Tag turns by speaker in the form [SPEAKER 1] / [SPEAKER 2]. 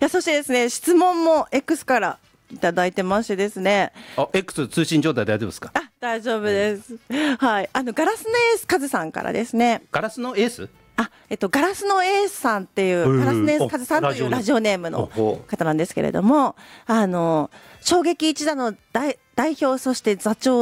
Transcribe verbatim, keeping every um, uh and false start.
[SPEAKER 1] や、そしてですね、質問も X からいただいてましてですね。
[SPEAKER 2] あ、X 通信状態大丈夫ですか？
[SPEAKER 1] あ、大丈夫です。はい。あの、ガラスのエースカズさんからですね。
[SPEAKER 2] ガラスのエース？
[SPEAKER 1] あ、えっと、ガラスのエースさんっていう、ガラスのエースカズさんというラジオネームの方なんですけれども、あの、衝撃一打の代代表、そして座長